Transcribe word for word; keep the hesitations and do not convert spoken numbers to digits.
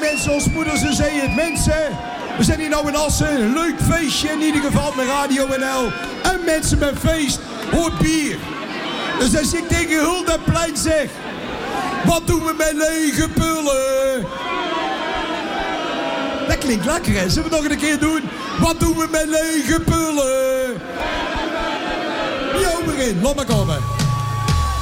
En zoals moeder ze zei het, mensen, we zijn hier nou in Assen, een leuk feestje in ieder geval met Radio N L. En mensen met feest, hoort bier. Dus als ik tegen Huldaplein zeg, wat doen we met lege pullen? Dat klinkt lekker, hè? Zullen we het nog een keer doen? Wat doen we met lege pullen? Jo, begin, laat maar komen.